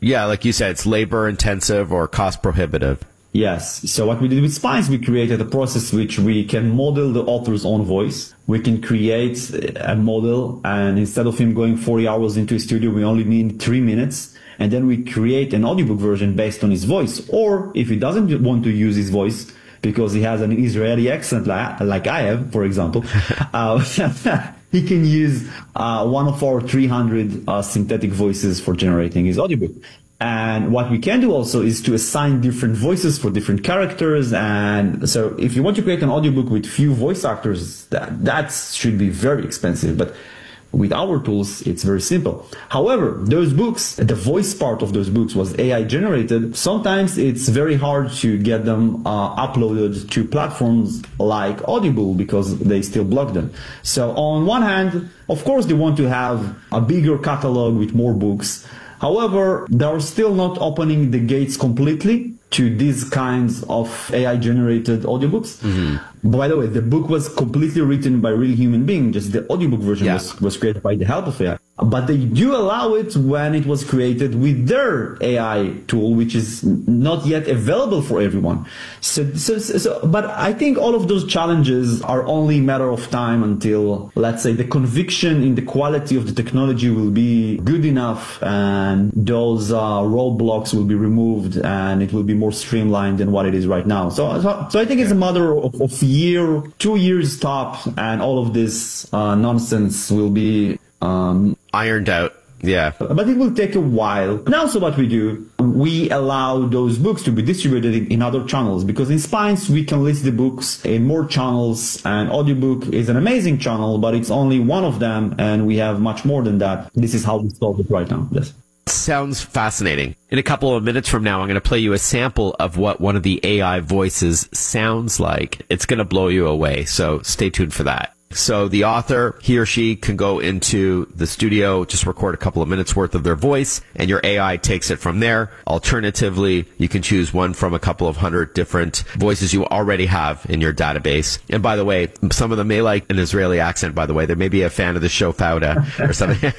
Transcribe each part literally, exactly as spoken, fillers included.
Yeah, like you said, it's labor intensive or cost prohibitive. Yes. So what we did with Spines, we created a process which we can model the author's own voice. We can create a model, and instead of him going forty hours into a studio, we only need three minutes. And then we create an audiobook version based on his voice. Or if he doesn't want to use his voice because he has an Israeli accent like, like I have, for example, uh, he can use uh, one of our three hundred uh, synthetic voices for generating his audiobook. And what we can do also is to assign different voices for different characters. And so if you want to create an audiobook with few voice actors, that, that should be very expensive. But with our tools, it's very simple. However, those books, the voice part of those books was A I generated. Sometimes it's very hard to get them uh, uploaded to platforms like Audible because they still block them. So on one hand, of course, they want to have a bigger catalog with more books. However, they are still not opening the gates completely to these kinds of A I-generated audiobooks. Mm-hmm. By the way, the book was completely written by real human beings. Just the audiobook version yeah. was, was created by the help of A I. But they do allow it when it was created with their A I tool, which is not yet available for everyone. So, so, so, but I think all of those challenges are only a matter of time until, let's say, the conviction in the quality of the technology will be good enough, and those uh, roadblocks will be removed, and it will be more streamlined than what it is right now. So, so, so I think it's a matter of, of year, two years top, and all of this uh, nonsense will be um, ironed out. Yeah. But it will take a while. Now, so what we do, we allow those books to be distributed in, in other channels, because in Spines, we can list the books in more channels, and audiobook is an amazing channel, but it's only one of them, and we have much more than that. This is how we solve it right now. Yes. Sounds fascinating. In a couple of minutes from now, I'm going to play you a sample of what one of the A I voices sounds like. It's going to blow you away, so stay tuned for that. So the author, he or she can go into the studio, just record a couple of minutes worth of their voice, and your A I takes it from there. Alternatively, you can choose one from a couple of hundred different voices you already have in your database. And by the way, some of them may like an Israeli accent, by the way. They may be a fan of the show Fauda or something.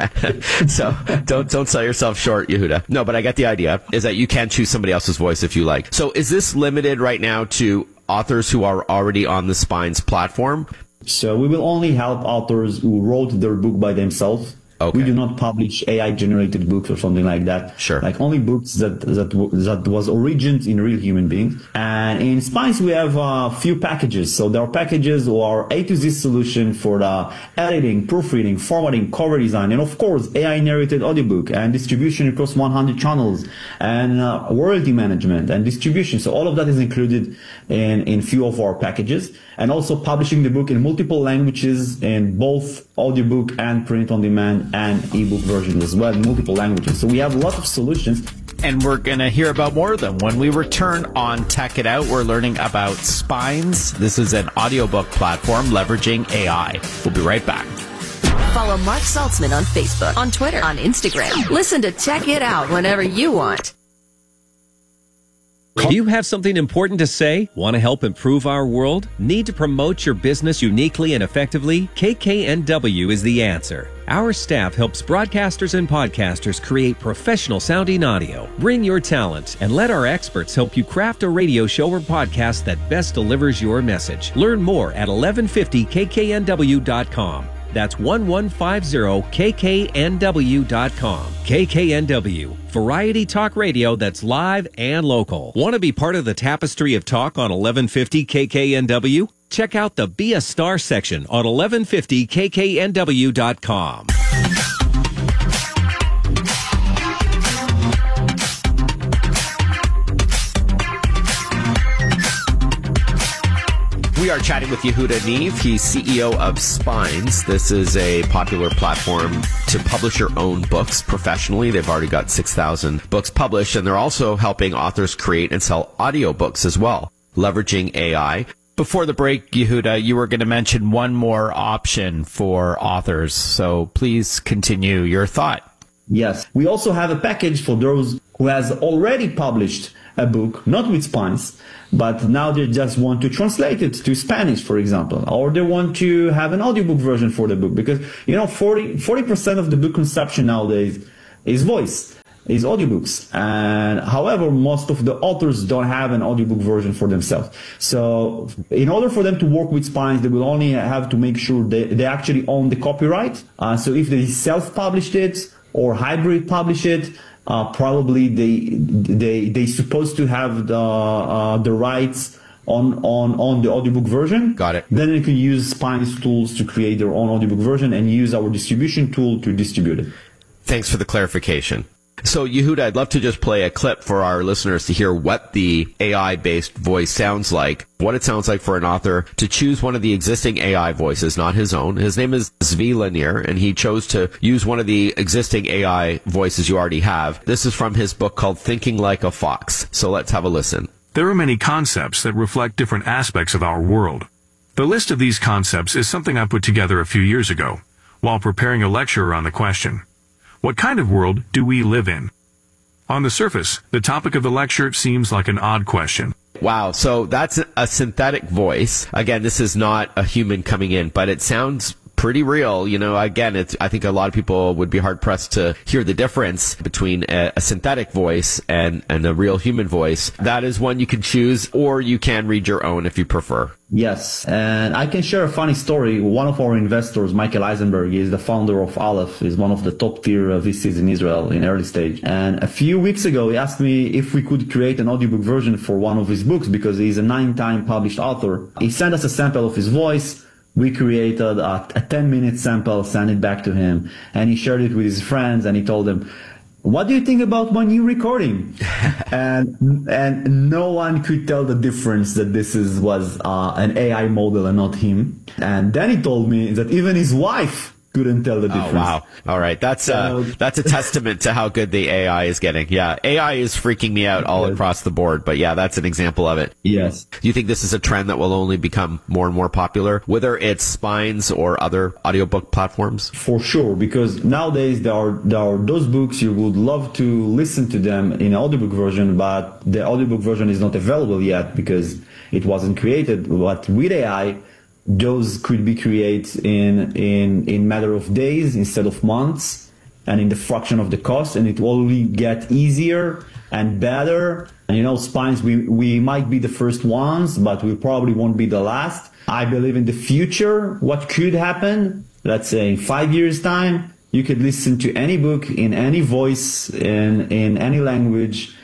So don't, don't sell yourself short, Yehuda. No, but I get the idea, is that you can choose somebody else's voice if you like. So is this limited right now to authors who are already on the Spines platform? So we will only help authors who wrote their book by themselves. Okay. We do not publish A I-generated books or something like that. Sure. Like only books that that that was originated in real human beings. And in Spines, we have a few packages. So there are packages who are A to Z solution for the editing, proofreading, formatting, cover design, and of course, A I-narrated audiobook and distribution across one hundred channels, and uh, royalty management and distribution. So all of that is included in in few of our packages. And also publishing the book in multiple languages, in both audiobook and print on demand and ebook versions as well, in multiple languages. So we have a lot of solutions. And we're going to hear about more of them when we return on Tech It Out. We're learning about Spines. This is an audiobook platform leveraging A I. We'll be right back. Follow Mark Saltzman on Facebook, on Twitter, on Instagram. Listen to Tech It Out whenever you want. Do you have something important to say? Want to help improve our world? Need to promote your business uniquely and effectively? K K N W is the answer. Our staff helps broadcasters and podcasters create professional sounding audio. Bring your talent and let our experts help you craft a radio show or podcast that best delivers your message. Learn more at eleven fifty K K N W dot com. That's eleven fifty K K N W dot com. K K N W, variety talk radio that's live and local. Want to be part of the tapestry of talk on eleven fifty K K N W? Check out the Be a Star section on eleven fifty K K N W dot com. We are chatting with Yehuda Niv. He's C E O of Spines. This is a popular platform to publish your own books professionally. They've already got six thousand books published, and they're also helping authors create and sell audiobooks as well, leveraging A I. Before the break, Yehuda, you were going to mention one more option for authors, so please continue your thought. Yes. We also have a package for those who has already published a book, not with Spines, but now they just want to translate it to Spanish, for example, or they want to have an audiobook version for the book, because, you know, forty percent of the book consumption nowadays is voice. is audiobooks. And however, most of the authors don't have an audiobook version for themselves. So in order for them to work with Spines, they will only have to make sure they, they actually own the copyright. Uh, so if they self-published it or hybrid publish it, uh, probably they, they, they supposed to have the, uh, the rights on, on, on the audiobook version. Got it. Then they can use Spines tools to create their own audiobook version and use our distribution tool to distribute it. Thanks for the clarification. So, Yehuda, I'd love to just play a clip for our listeners to hear what the A I-based voice sounds like, what it sounds like for an author to choose one of the existing A I voices, not his own. His name is Zvi Lanier, and he chose to use one of the existing A I voices you already have. This is from his book called Thinking Like a Fox. So let's have a listen. There are many concepts that reflect different aspects of our world. The list of these concepts is something I put together a few years ago while preparing a lecture on the question, what kind of world do we live in? On the surface, the topic of the lecture seems like an odd question. Wow. So that's a synthetic voice. Again, this is not a human coming in, but it sounds pretty real. You know, again, it's, I think a lot of people would be hard pressed to hear the difference between a, a synthetic voice and, and a real human voice. That is one you can choose, or you can read your own if you prefer. Yes, and I can share a funny story. One of our investors, Michael Eisenberg, is the founder of Aleph, is one of the top tier V Cs in Israel in early stage. And a few weeks ago, he asked me if we could create an audiobook version for one of his books because he's a nine-time published author. He sent us a sample of his voice. We created a, a ten-minute sample, sent it back to him, and he shared it with his friends, and he told them, what do you think about my new recording? and and no one could tell the difference that this is was uh, an A I model and not him. And then he told me that even his wife couldn't tell the difference. Oh, wow. All right. That's, uh, that's a testament to how good the A I is getting. Yeah. A I is freaking me out all across the board, but yeah, that's an example of it. Yes. Do you think this is a trend that will only become more and more popular, whether it's Spines or other audiobook platforms? For sure, because nowadays there are, there are those books you would love to listen to them in audiobook version, but the audiobook version is not available yet because it wasn't created. But with A I, those could be created in in in matter of days instead of months, and in the fraction of the cost, and it will only get easier and better. And you know, Spines, we we might be the first ones, but we probably won't be the last. I believe in the future, what could happen, let's say in five years time, you could listen to any book in any voice, in in any language,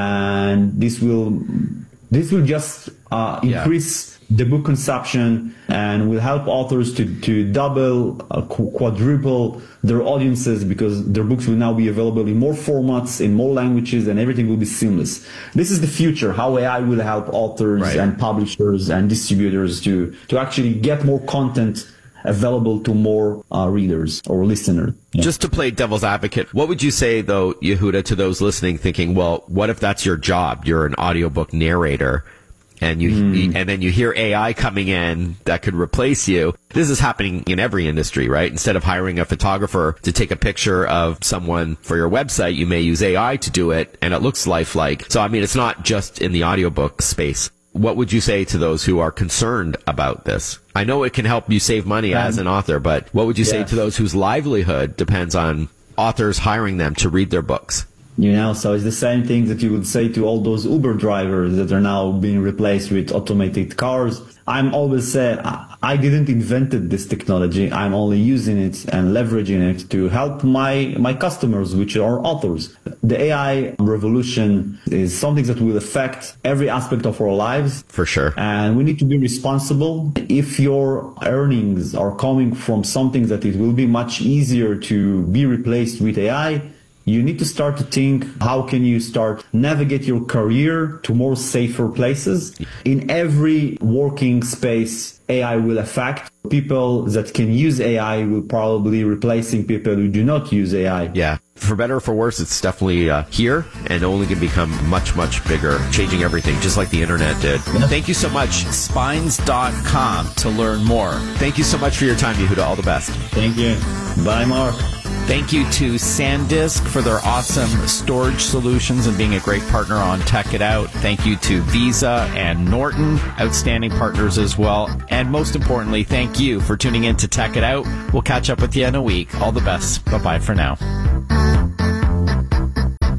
and this will this will just uh, increase yeah. the book consumption and will help authors to, to double, uh, qu- quadruple their audiences because their books will now be available in more formats, in more languages, and everything will be seamless. This is the future, how A I will help authors right. and publishers and distributors to, to actually get more content available to more uh, readers or listeners. Yeah. Just to play devil's advocate, what would you say, though, Yehuda, to those listening thinking, well, what if that's your job? You're an audiobook narrator. And you, mm. and then you hear A I coming in that could replace you. This is happening in every industry, right? Instead of hiring a photographer to take a picture of someone for your website, you may use A I to do it, and it looks lifelike. So, I mean, it's not just in the audiobook space. What would you say to those who are concerned about this? I know it can help you save money um, as an author, but what would you yeah. say to those whose livelihood depends on authors hiring them to read their books? You know, so it's the same thing that you would say to all those Uber drivers that are now being replaced with automated cars. I'm always saying, I didn't invented this technology. I'm only using it and leveraging it to help my, my customers, which are authors. The A I revolution is something that will affect every aspect of our lives. For sure. And we need to be responsible. If your earnings are coming from something that it will be much easier to be replaced with A I, you need to start to think, how can you start navigate your career to more safer places? In every working space, A I will affect. People that can use A I will probably replacing people who do not use A I. Yeah. For better or for worse, it's definitely uh, here and only going to become much, much bigger, changing everything, just like the internet did. Thank you so much. Spines dot com to learn more. Thank you so much for your time, Yehuda. All the best. Thank you. Bye, Mark. Thank you to SanDisk for their awesome storage solutions and being a great partner on Tech It Out. Thank you to Visa and Norton, outstanding partners as well. And most importantly, thank you for tuning in to Tech It Out. We'll catch up with you in a week. All the best. Bye-bye for now.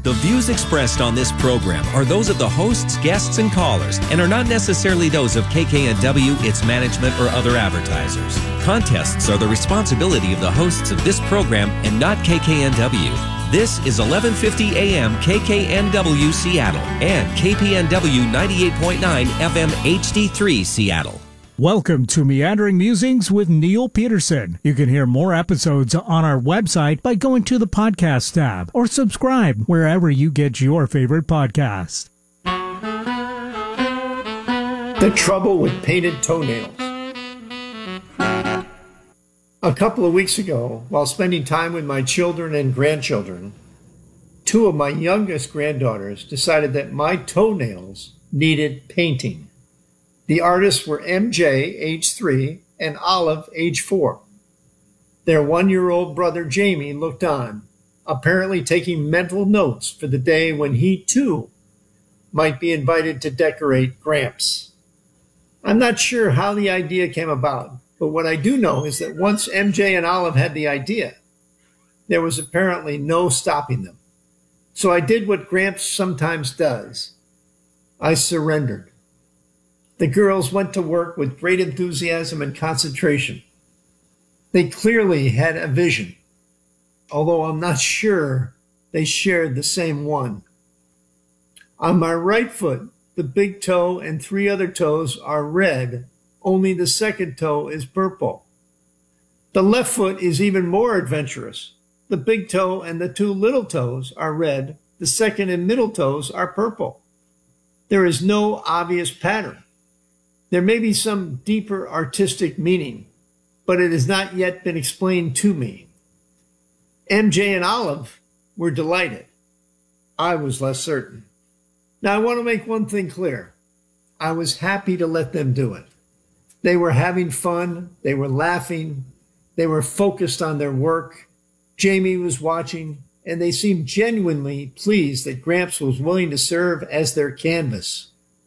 The views expressed on this program are those of the hosts, guests, and callers and are not necessarily those of K K N W, its management, or other advertisers. Contests are the responsibility of the hosts of this program and not K K N W. This is eleven fifty A M K K N W Seattle and K P N W ninety-eight point nine F M H D three Seattle. Welcome to Meandering Musings with Neil Peterson. You can hear more episodes on our website by going to the podcast tab or subscribe wherever you get your favorite podcasts. The trouble with painted toenails. A couple of weeks ago, while spending time with my children and grandchildren, two of my youngest granddaughters decided that my toenails needed painting. The artists were M J, age three, and Olive, age four. Their one-year-old brother Jamie looked on, apparently taking mental notes for the day when he, too, might be invited to decorate Gramps. I'm not sure how the idea came about, but what I do know is that once M J and Olive had the idea, there was apparently no stopping them. So I did what Gramps sometimes does. I surrendered. The girls went to work with great enthusiasm and concentration. They clearly had a vision, although I'm not sure they shared the same one. On my right foot, the big toe and three other toes are red, only the second toe is purple. The left foot is even more adventurous. The big toe and the two little toes are red, the second and middle toes are purple. There is no obvious pattern. There may be some deeper artistic meaning, but it has not yet been explained to me. M J and Olive were delighted. I was less certain. Now, I want to make one thing clear. I was happy to let them do it. They were having fun. They were laughing. They were focused on their work. Jamie was watching, and they seemed genuinely pleased that Gramps was willing to serve as their canvas.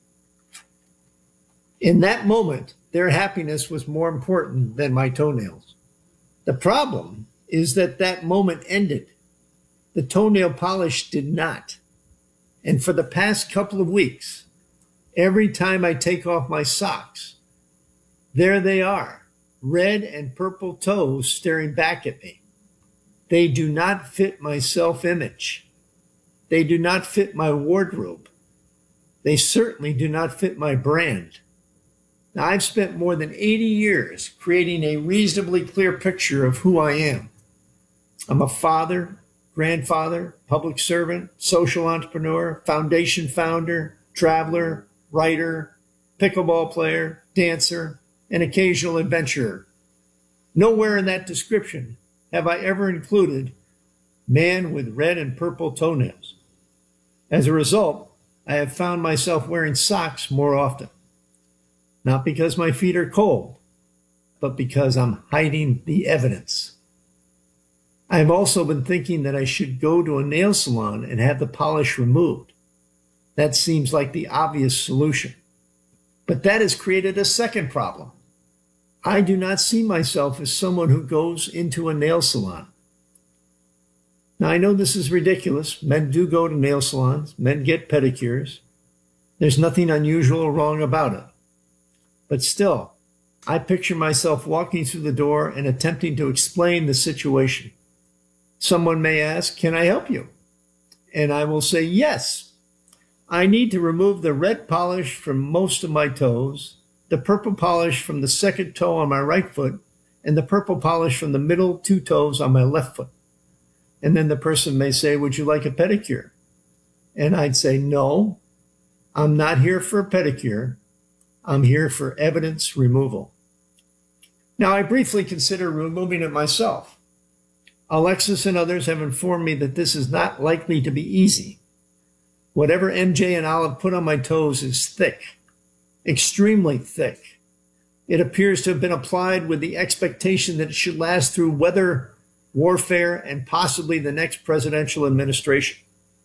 In that moment, their happiness was more important than my toenails. The problem is that that moment ended. The toenail polish did not. And for the past couple of weeks, every time I take off my socks, there they are, red and purple toes staring back at me. They do not fit my self-image. They do not fit my wardrobe. They certainly do not fit my brand. Now, I've spent more than eighty years creating a reasonably clear picture of who I am. I'm a father, grandfather, public servant, social entrepreneur, foundation founder, traveler, writer, pickleball player, dancer, and occasional adventurer. Nowhere in that description have I ever included man with red and purple toenails. As a result, I have found myself wearing socks more often. Not because my feet are cold, but because I'm hiding the evidence. I have also been thinking that I should go to a nail salon and have the polish removed. That seems like the obvious solution. But that has created a second problem. I do not see myself as someone who goes into a nail salon. Now, I know this is ridiculous. Men do go to nail salons. Men get pedicures. There's nothing unusual or wrong about it. But still, I picture myself walking through the door and attempting to explain the situation. Someone may ask, "Can I help you?" And I will say, "Yes. I need to remove the red polish from most of my toes, the purple polish from the second toe on my right foot, and the purple polish from the middle two toes on my left foot." And then the person may say, "Would you like a pedicure?" And I'd say, "No, I'm not here for a pedicure. I'm here for evidence removal." Now, I briefly consider removing it myself. Alexis and others have informed me that this is not likely to be easy. Whatever M J and Olive put on my toes is thick, extremely thick. It appears to have been applied with the expectation that it should last through weather, warfare, and possibly the next presidential administration.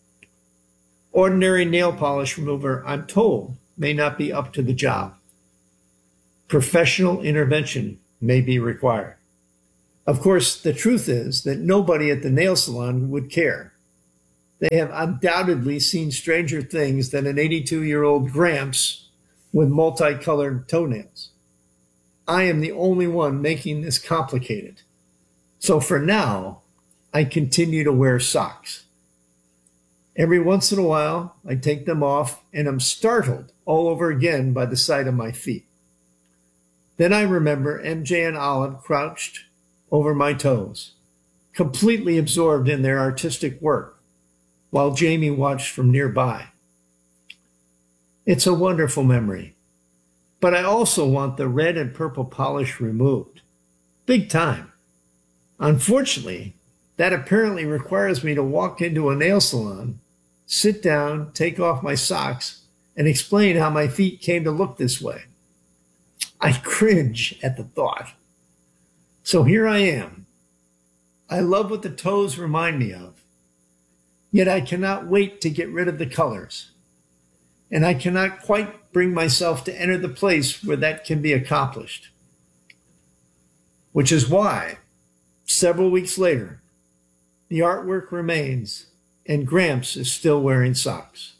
Ordinary nail polish remover, I'm told, may not be up to the job. Professional intervention may be required. Of course, the truth is that nobody at the nail salon would care. They have undoubtedly seen stranger things than an eighty-two-year-old Gramps with multicolored toenails. I am the only one making this complicated. So for now, I continue to wear socks. Every once in a while, I take them off and I'm startled all over again by the sight of my feet. Then I remember M J and Olive crouched over my toes, completely absorbed in their artistic work, while Jamie watched from nearby. It's a wonderful memory, but I also want the red and purple polish removed. Big time. Unfortunately, that apparently requires me to walk into a nail salon, sit down, take off my socks, and explain how my feet came to look this way. I cringe at the thought. So here I am. I love what the toes remind me of. Yet I cannot wait to get rid of the colors. And I cannot quite bring myself to enter the place where that can be accomplished. Which is why, several weeks later, the artwork remains and Gramps is still wearing socks.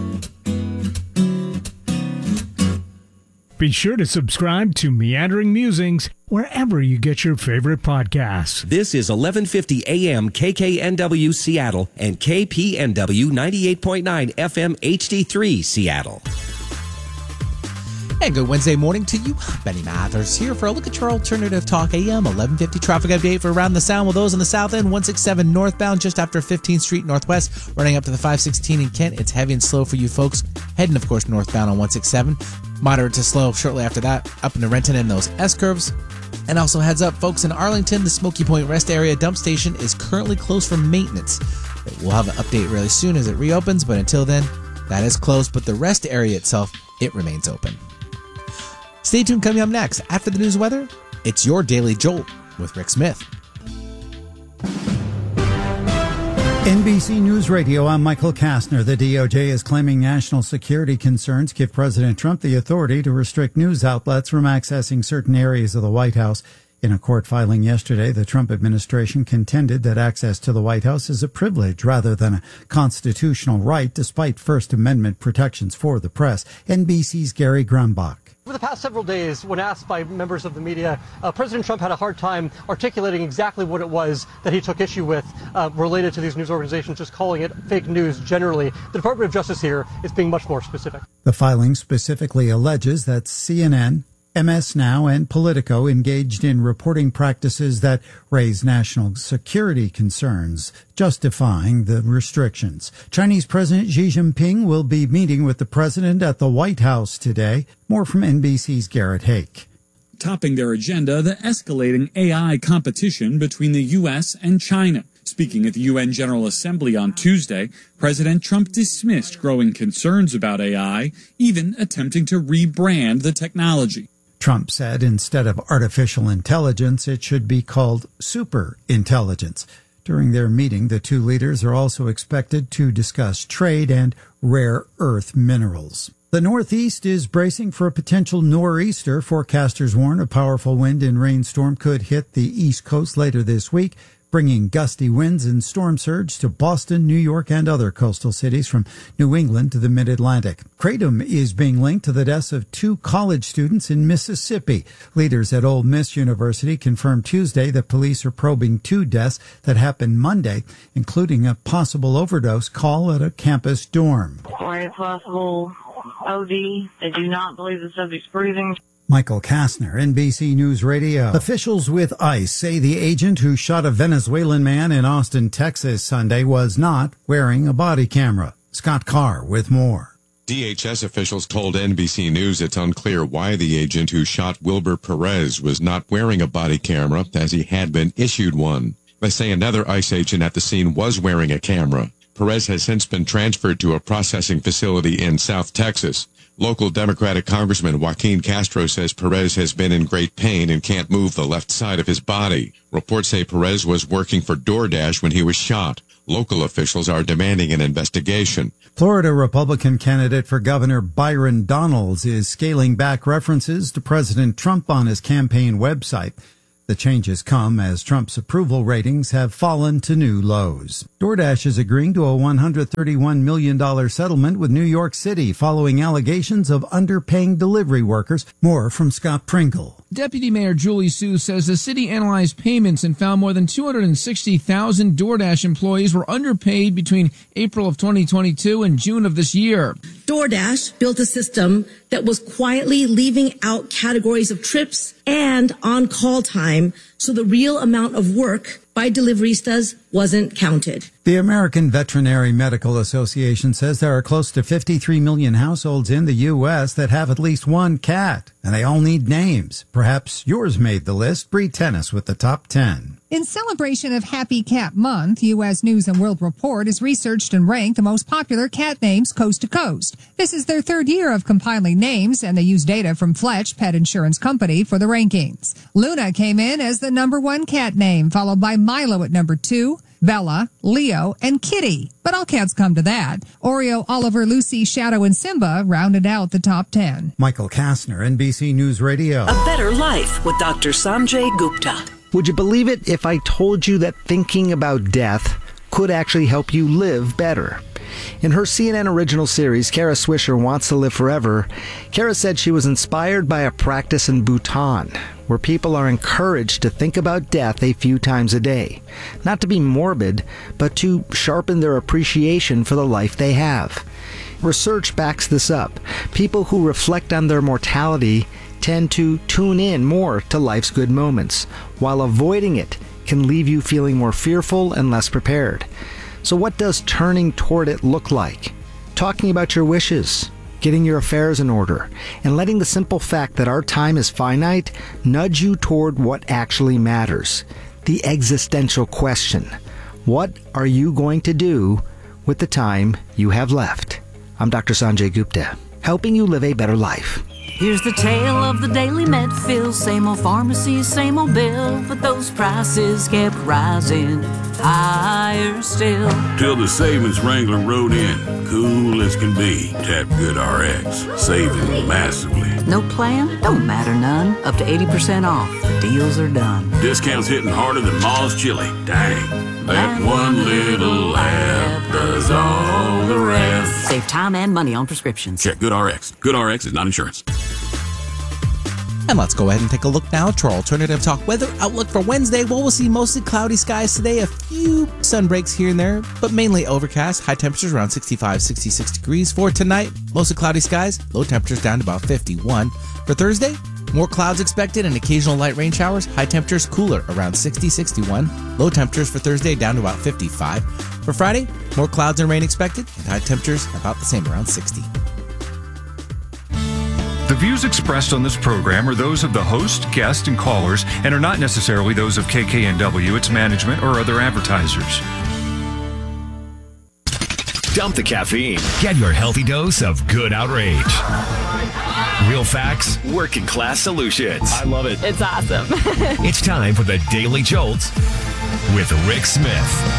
Be sure to subscribe to Meandering Musings wherever you get your favorite podcasts. This is eleven fifty A M K K N W Seattle and K P N W ninety-eight point nine F M H D three Seattle. And good Wednesday morning to you. Benny Mathers here for a look at your alternative talk A M eleven fifty traffic update for around the sound with those on the south end. one sixty-seven northbound just after fifteenth Street Northwest, running up to the five sixteen in Kent. It's heavy and slow for you folks heading, of course, northbound on one sixty-seven. Moderate to slow shortly after that up into Renton and those S-curves. And also heads up, folks, in Arlington, the Smoky Point Rest Area dump station is currently closed for maintenance. We'll have an update really soon as it reopens, but until then, that is closed. But the rest area itself, it remains open. Stay tuned. Coming up next, after the news weather, it's your Daily Jolt with Rick Smith. N B C News Radio, I'm Michael Kastner. The D O J is claiming national security concerns give President Trump the authority to restrict news outlets from accessing certain areas of the White House. In a court filing yesterday, the Trump administration contended that access to the White House is a privilege rather than a constitutional right, despite First Amendment protections for the press. N B C's Gary Grumbach. Over the past several days, when asked by members of the media, uh, President Trump had a hard time articulating exactly what it was that he took issue with uh, related to these news organizations, just calling it fake news generally. The Department of Justice here is being much more specific. The filing specifically alleges that C N N, M S Now, and Politico engaged in reporting practices that raise national security concerns, justifying the restrictions. Chinese President Xi Jinping will be meeting with the president at the White House today. More from N B C's Garrett Hake. Topping their agenda, the escalating A I competition between the U S and China. Speaking at the U N General Assembly on Tuesday, President Trump dismissed growing concerns about A I, even attempting to rebrand the technology. Trump said instead of artificial intelligence, it should be called super intelligence. During their meeting, the two leaders are also expected to discuss trade and rare earth minerals. The Northeast is bracing for a potential nor'easter. Forecasters warn a powerful wind and rainstorm could hit the East Coast later this week, bringing gusty winds and storm surge to Boston, New York, and other coastal cities from New England to the mid-Atlantic. Kratom is being linked to the deaths of two college students in Mississippi. Leaders at Ole Miss University confirmed Tuesday that police are probing two deaths that happened Monday, including a possible overdose call at a campus dorm. For a possible O D, they do not believe the subject's breathing. Michael Kastner, N B C News Radio. Officials with ICE say the agent who shot a Venezuelan man in Austin, Texas Sunday was not wearing a body camera. Scott Carr with more. D H S officials told N B C News it's unclear why the agent who shot Wilber Perez was not wearing a body camera, as he had been issued one. They say another ICE agent at the scene was wearing a camera. Perez has since been transferred to a processing facility in South Texas. Local Democratic Congressman Joaquin Castro says Perez has been in great pain and can't move the left side of his body. Reports say Perez was working for DoorDash when he was shot. Local officials are demanding an investigation. Florida Republican candidate for Governor Byron Donalds is scaling back references to President Trump on his campaign website. The changes come as Trump's approval ratings have fallen to new lows. DoorDash is agreeing to a one hundred thirty-one million dollars settlement with New York City following allegations of underpaying delivery workers. More from Scott Pringle. Deputy Mayor Julie Su says the city analyzed payments and found more than two hundred sixty thousand DoorDash employees were underpaid between April of twenty twenty-two and June of this year. DoorDash built a system that was quietly leaving out categories of trips and on-call time, so the real amount of work by deliveristas wasn't counted. The American Veterinary Medical Association says there are close to fifty-three million households in the U S that have at least one cat, and they all need names. Perhaps yours made the list. Bree Tennis with the top ten. In celebration of Happy Cat Month, U S News and World Report has researched and ranked the most popular cat names coast to coast. This is their third year of compiling names, and they use data from Fletch Pet Insurance Company for the rankings. Luna came in as the number one cat name, followed by Milo at number two, Bella, Leo, and Kitty. But all cats come to that. Oreo, Oliver, Lucy, Shadow, and Simba rounded out the top ten. Michael Kastner, N B C News Radio. A Better Life with Doctor Sanjay Gupta. Would you believe it if I told you that thinking about death could actually help you live better? In her C N N original series, Kara Swisher Wants to Live Forever, Kara said she was inspired by a practice in Bhutan, where people are encouraged to think about death a few times a day. Not to be morbid, but to sharpen their appreciation for the life they have. Research backs this up. People who reflect on their mortality tend to tune in more to life's good moments, while avoiding it can leave you feeling more fearful and less prepared. So what does turning toward it look like? Talking about your wishes, getting your affairs in order, and letting the simple fact that our time is finite nudge you toward what actually matters. The existential question. What are you going to do with the time you have left? I'm Doctor Sanjay Gupta, helping you live a better life. Here's the tale of the daily Medfill. Same old pharmacy, same old bill, but those prices kept rising higher still. Till the savings wrangler rode in, cool as can be. Tap GoodRx, saving massively. No plan? Don't matter none. Up to eighty percent off. The deals are done. Discounts hitting harder than Ma's chili. Dang. That one little app does all the rest. Save time and money on prescriptions. Check GoodRx. GoodRx is not insurance. And let's go ahead and take a look now to our alternative talk weather outlook for Wednesday. Well, we'll see mostly cloudy skies today, a few sun breaks here and there, but mainly overcast. High temperatures around sixty-five, sixty-six degrees. For tonight, mostly cloudy skies, low temperatures down to about fifty-one. For Thursday, more clouds expected and occasional light rain showers. High temperatures cooler around sixty, sixty-one. Low temperatures for Thursday down to about fifty-five. For Friday, more clouds and rain expected and high temperatures about the same, around sixty. The views expressed on this program are those of the host, guest, and callers and are not necessarily those of K K N W, its management, or other advertisers. Dump the caffeine. Get your healthy dose of good outrage. Real facts, working class solutions. I love it. It's awesome. It's time for the Daily Jolt with Rick Smith.